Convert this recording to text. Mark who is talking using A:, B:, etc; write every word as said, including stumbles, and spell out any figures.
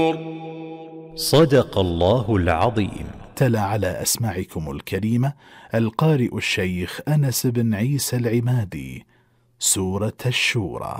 A: صدق الله العظيم.
B: تلا على أسماعكم الكريمة القارئ الشيخ أنس بن عيسى العمادي سورة الشورى.